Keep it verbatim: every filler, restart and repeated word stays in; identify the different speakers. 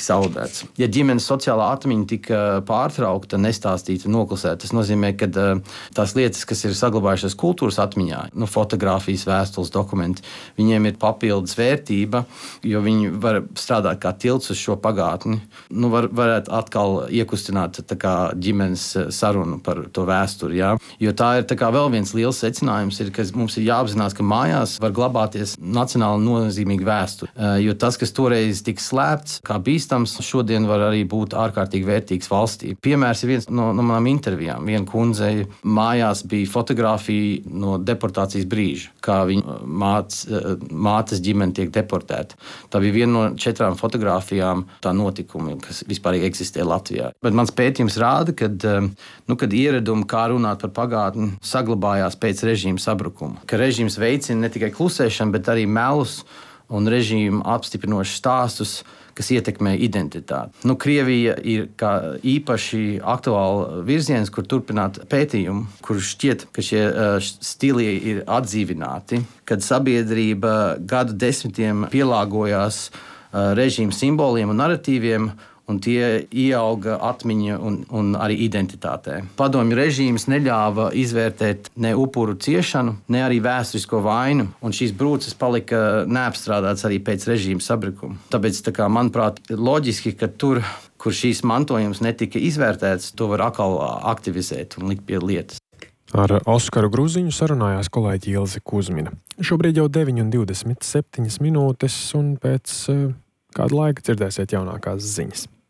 Speaker 1: tika zaudēts. Ja ģimenes sociālā atmiņa tika pārtraukta, nestāstīta, noklusēta, tas nozīmē, ka tās lietas, kas ir saglabājušās kultūras atmiņā, nu, fotogrāfijas, vēstules, dokumenti, viņiem ir papildus vērtība, jo viņi var strādāt kā tilts uz šo pagātni. Nu, var, varētu atkal iekustināt tā kā ģimenes sarunu par to vēsturi. Ja? Jo tā ir tā kā vēl viens liels secinājums, ir, ka mums ir jāapzinās, ka mājās var glabāties nacionāli nozīmīga vēsture. Jo tas, kas toreiz tika slēpts, kā bīstams, šodien var arī būt ārkārtīgi vērtīgs valstī. Piemērs ir viens no, no manām intervijām. Viena kundzei mājās bija fotografija no deportācijas brīža, kā viņa māc, mātes ģimene tiek deportēta. Tā bija viena no četrām fotografijām tā notikumi, kas vispār eksistē Latvijā. Bet mans pētījums rāda, ka nu, kad ieradumi, kā runāt par pagātni, saglabājās pēc režīma sabrukuma. Ka režīms veicina ne tikai klusēšanu, bet arī melus un režīmu apstiprinošus stāstus, kas ietekmē identitāti. Nu, Krievija ir kā īpaši aktuāla virziens, kur turpināt pētījumu, kur šķiet, ka šie uh, stili ir atdzīvināti, kad sabiedrība gadu desmitiem pielāgojās uh, režīmu simboliem un naratīviem, un tie ieauga atmiņa un, un arī identitātē. Padomju režīms neļāva izvērtēt ne upuru ciešanu, ne arī vēsturisko vainu, un šīs brūces palika neapstrādātas arī pēc režīma sabrukuma. Tāpēc, tā kā, manuprāt, ir loģiski, ka tur, kur šīs mantojums netika izvērtēts, to var atkal aktivizēt un likt pie lietas.
Speaker 2: Ar Oskaru Gruziņu sarunājās kolēģi Ilze Kuzmina. Šobrīd jau deviņi un divdesmit septiņas minūtes, un pēc kādu laiku dzirdēsiet jaunākās ziņas.